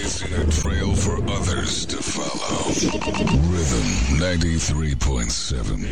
blazing a trail for others to follow. Rhythm 93.7.